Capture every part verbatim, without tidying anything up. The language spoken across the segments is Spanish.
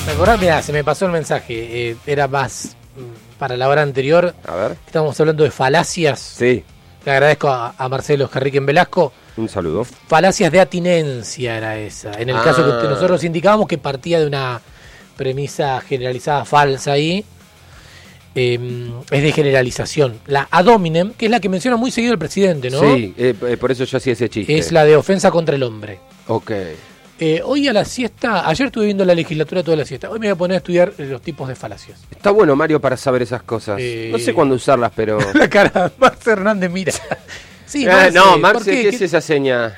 ¿Me acordás? Mirá, se me pasó el mensaje. Eh, era más mm, para la hora anterior. A ver. Estábamos hablando de falacias. Sí. Le agradezco a, a Marcelo Jarriquen Velasco. Un saludo. Falacias de atinencia era esa. En el Ah. caso que nosotros indicábamos que partía de una premisa generalizada falsa ahí. Eh, es de generalización. La ad hominem, que es la que menciona muy seguido el presidente, ¿no? Sí, eh, eh, por eso yo hacía ese chiste. Es la de ofensa contra el hombre. Ok. Eh, hoy a la siesta, ayer estuve viendo la legislatura toda la siesta. Hoy me voy a poner a estudiar los tipos de falacias. Está bueno, Mario, para saber esas cosas. Eh, No sé cuándo usarlas, pero... La cara, Marce Hernández mira. Sí, Eh, Marce, no, ¿por Marce, qué? ¿qué, es esa seña?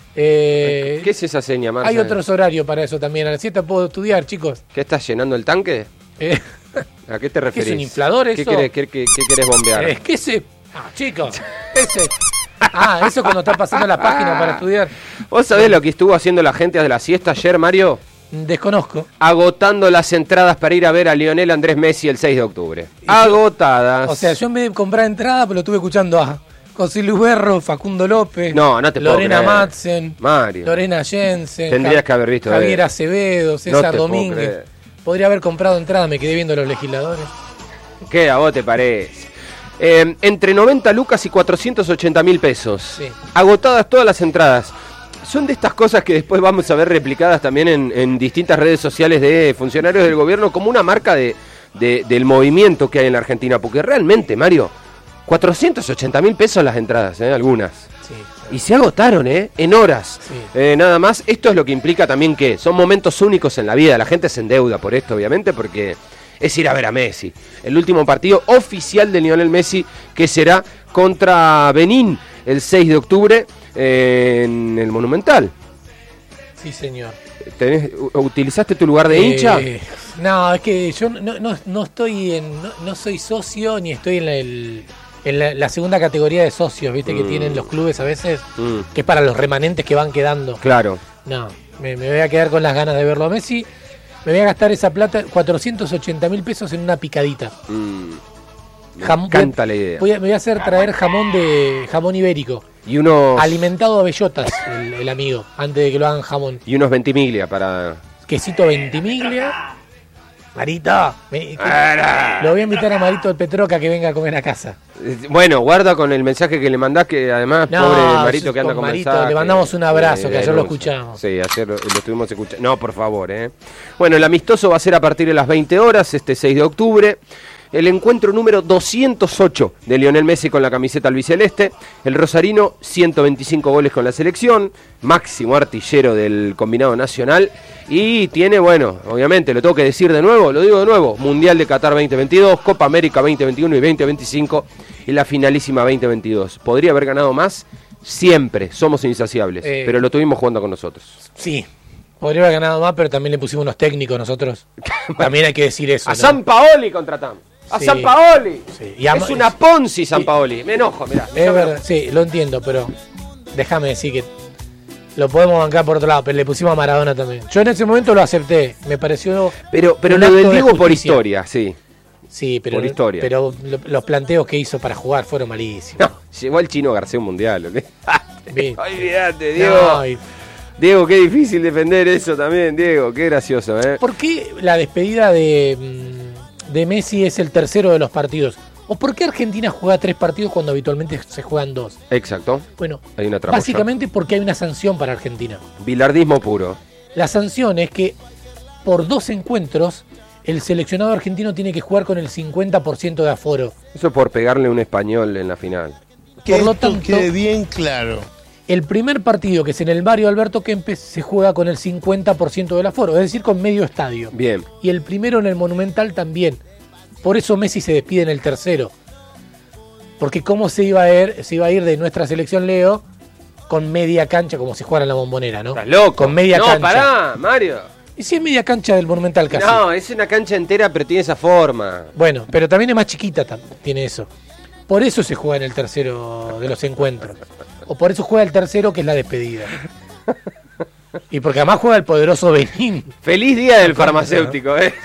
Eh, ¿Qué es esa seña, Marce? Hay otros horarios para eso también. A la siesta puedo estudiar, chicos. ¿Qué estás llenando el tanque? Eh, ¿A qué te referís? ¿Qué es un inflador ¿Qué eso? querés, qué, qué- qué querés bombear? eh, ¿Qué se...? Ah, chicos. Ese... Ah, eso cuando está pasando la página para estudiar. ¿Vos sabés lo que estuvo haciendo la gente de la siesta ayer, Mario? Desconozco. Agotando las entradas para ir a ver a Lionel Andrés Messi el seis de octubre. Agotadas. O sea, yo en vez de comprar entrada, pero lo estuve escuchando a José Luis Berro, Facundo López, No, no te puedo Lorena creer. Madsen, Mario. Lorena Jensen, Tendrías Ja- que haber visto Javier eso. Acevedo, No César te puedo Domínguez. creer. Podría haber comprado entrada, me quedé viendo a los legisladores. ¿Qué a vos te parece? Eh, entre noventa lucas y cuatrocientos ochenta mil pesos. Sí. Agotadas todas las entradas. Son de estas cosas que después vamos a ver replicadas también en, en distintas redes sociales de funcionarios del gobierno como una marca de, de- del movimiento que hay en la Argentina. Porque realmente, Mario, cuatrocientos ochenta mil pesos las entradas, ¿eh? Algunas. Sí. Y se agotaron, ¿eh? En horas. Sí. Eh, nada más. Esto es lo que implica también que son momentos únicos en la vida. La gente se endeuda por esto, obviamente, porque es ir a ver a Messi. El último partido oficial de Lionel Messi, que será contra Benín el seis de octubre eh, en el Monumental. Sí, señor. ¿Tenés, u- ¿Utilizaste tu lugar de hincha? Eh, no, es que yo no, no, no estoy en. No, no soy socio ni estoy en la, el- en la, la segunda categoría de socios, ¿viste? Que Mm. tienen los clubes a veces, Mm, que es para los remanentes que van quedando. claro. No, me, me voy a quedar con las ganas de verlo a Messi. Me voy a gastar esa plata, cuatrocientos ochenta mil pesos en una picadita. Mm, me Jam- encanta la idea. Voy a, me voy a hacer traer jamón de jamón ibérico. Y unos, Alimentado a bellotas, el, el amigo, antes de que lo hagan jamón. y unos ventimiglia para... Quesito ventimiglia. Marito, me- Ara. lo voy a invitar a Marito del Petroca que venga a comer a casa. Eh, Bueno, guarda con el mensaje que le mandás, que además, No, pobre Marito que anda con con Marito, mensaje. le mandamos un abrazo, Eh, que ayer lo denuncia. escuchamos. Sí, ayer lo, lo estuvimos escuchando. No, por favor, ¿eh? Bueno, el amistoso va a ser a partir de las veinte horas, este seis de octubre. El encuentro número doscientos ocho de Lionel Messi con la camiseta albiceleste. El rosarino, ciento veinticinco goles con la selección. Máximo artillero del combinado nacional. Y tiene, bueno, obviamente, lo tengo que decir de nuevo, lo digo de nuevo. Mundial de Qatar veinte veintidós, Copa América veinte veintiuno y veinte veinticinco. Y la finalísima veinte veintidós. ¿Podría haber ganado más? Siempre, somos insaciables. Eh. Pero lo tuvimos jugando con nosotros. Sí, podría haber ganado más, pero también le pusimos unos técnicos nosotros. También hay que decir eso. A ¿no? San Paoli contratamos. A Sí. San Paoli. Sí. Y a- Es una Ponzi San y- Paoli. Me enojo, mirá. Es verdad, sí, lo entiendo, pero déjame decir que lo podemos bancar por otro lado, pero le pusimos a Maradona también. Yo en ese momento lo acepté, me pareció... Pero, pero un lo acto del de Diego por justicia. historia, sí. Sí, pero, por historia. pero lo- los planteos que hizo para jugar fueron malísimos. No, llegó el chino García a un mundial. Olvidate, Viste. olvidate, Diego. No, y- Diego, qué difícil defender eso también, Diego. Qué gracioso, ¿eh? ¿Por qué la despedida de, mm, de Messi es el tercero de los partidos? ¿O por qué Argentina juega tres partidos cuando habitualmente se juegan dos? Exacto. Bueno, Hay una tramoya. básicamente porque hay una sanción para Argentina. Bilardismo puro. La sanción es que por dos encuentros el seleccionado argentino tiene que jugar con el cincuenta por ciento de aforo. Eso por pegarle un español en la final. Que Por lo esto tanto- quede bien claro. El primer partido, que es en el barrio Alberto Kempes, se juega con el cincuenta por ciento del aforo, es decir, con medio estadio. Bien. Y el primero en el Monumental también. Por eso Messi se despide en el tercero. Porque cómo se iba a ir, se iba a ir de nuestra selección Leo con media cancha, como si jugara en la Bombonera, ¿no? ¿Estás loco? Con media no, cancha. pará, Mario. Y si es media cancha del Monumental casi. No, es una cancha entera, pero tiene esa forma. Bueno, pero también es más chiquita, tam- tiene eso. Por eso se juega en el tercero de los encuentros. O por eso juega el tercero, que es la despedida. Y porque además juega el poderoso Benín. Feliz día del farmacéutico, ¿eh?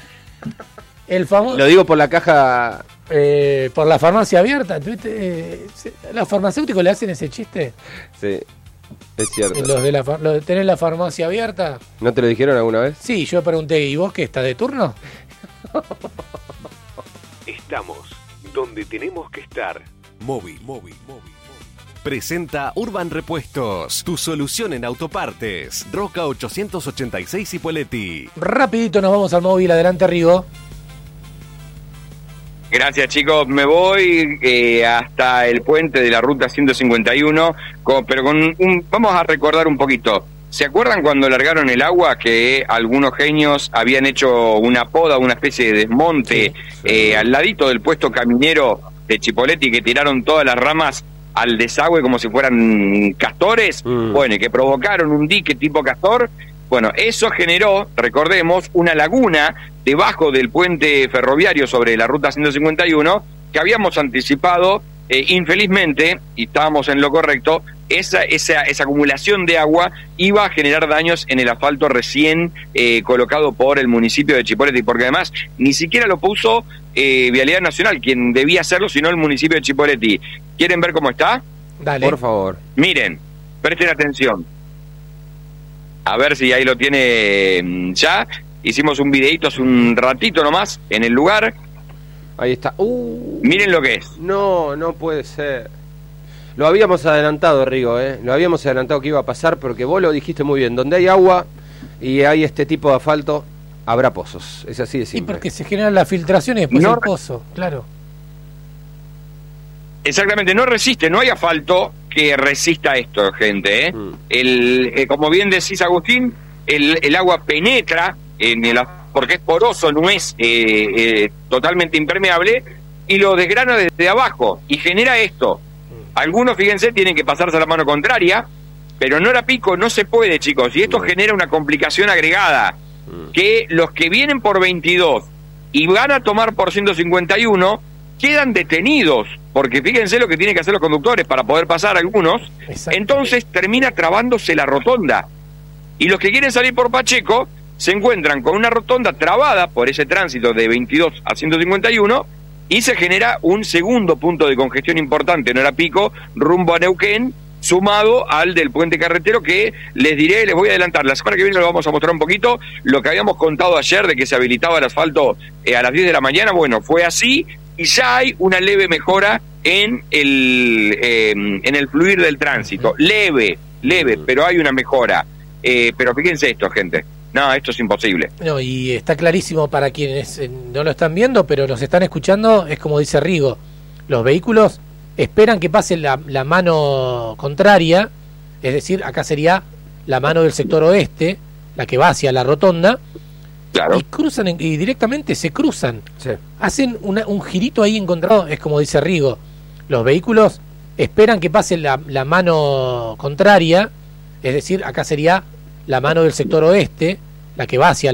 El famoso... Lo digo por la caja. Eh, por la farmacia abierta. ¿Tuviste? Eh, se- ¿Los farmacéuticos le hacen ese chiste? Sí. Es cierto. Los de la, fa- los de tener la farmacia abierta. ¿No te lo dijeron alguna vez? Sí, yo pregunté, ¿y vos qué estás de turno? Estamos donde tenemos que estar. Móvil, móvil, móvil. Presenta Urban Repuestos, tu solución en autopartes. Roca ochocientos ochenta y seis Cipolletti. Rapidito nos vamos al móvil, adelante Rigo. Gracias chicos, me voy eh, hasta el puente de la ruta ciento cincuenta y uno, con, pero con un, vamos a recordar un poquito. ¿Se acuerdan cuando largaron el agua que algunos genios habían hecho una poda, una especie de desmonte Sí, sí. eh, al ladito del puesto caminero de Chipolletti, que tiraron todas las ramas al desagüe como si fueran castores? Mm. Bueno, y que provocaron un dique tipo castor. Bueno, eso generó, recordemos, una laguna debajo del puente ferroviario sobre la ruta ciento cincuenta y uno, que habíamos anticipado, eh, infelizmente, y estábamos en lo correcto, esa, esa, esa acumulación de agua iba a generar daños en el asfalto recién eh, colocado por el municipio de Chipolletti, porque además ni siquiera lo puso eh, Vialidad Nacional, quien debía hacerlo, sino el municipio de Chipolletti. ¿Quieren ver cómo está? Dale. Por favor. Miren, presten atención. A ver si ahí lo tiene mm, ya. Hicimos un videíto hace un ratito nomás en el lugar. Ahí está. Uh, Miren lo que es. no, no puede ser. Lo habíamos adelantado, Rigo, ¿eh? Lo habíamos adelantado que iba a pasar porque vos lo dijiste muy bien. Donde hay agua y hay este tipo de asfalto, habrá pozos. Es así de Sí, simple. porque se generan las filtraciones y después No. el pozo, claro. Exactamente, no resiste, no hay asfalto que resista esto, gente. ¿eh? Mm. El, eh, como bien decís, Agustín, el, el agua penetra en el as- porque es poroso, no es eh, eh, totalmente impermeable, y lo desgrana desde abajo y genera esto. Algunos, fíjense, tienen que pasarse a la mano contraria, pero en hora pico no se puede, chicos, y esto No. genera una complicación agregada, Mm. que los que vienen por veintidós y van a tomar por ciento cincuenta y uno quedan detenidos, porque fíjense lo que tienen que hacer los conductores para poder pasar algunos. Exacto. Entonces termina trabándose la rotonda, y los que quieren salir por Pacheco se encuentran con una rotonda trabada por ese tránsito de veintidós a ciento cincuenta y uno, y se genera un segundo punto de congestión importante en hora pico rumbo a Neuquén, sumado al del puente carretero, que les diré, les voy a adelantar, la semana que viene lo vamos a mostrar un poquito, lo que habíamos contado ayer de que se habilitaba el asfalto eh, a las diez de la mañana. Bueno, fue así, y ya hay una leve mejora en el eh, en el fluir del tránsito, leve, leve, pero hay una mejora. Eh, pero fíjense esto, gente, no, esto es imposible. No, y está clarísimo para quienes eh, no lo están viendo, pero nos están escuchando, es como dice Rigo, los vehículos esperan que pase la, la mano contraria, es decir, acá sería la mano del sector oeste, la que va hacia la rotonda, Claro. y cruzan en- y directamente se cruzan, Sí. hacen una- un girito ahí encontrado, es como dice Rigo, los vehículos esperan que pase la, la mano contraria, es decir, acá sería la mano del sector oeste, la que va hacia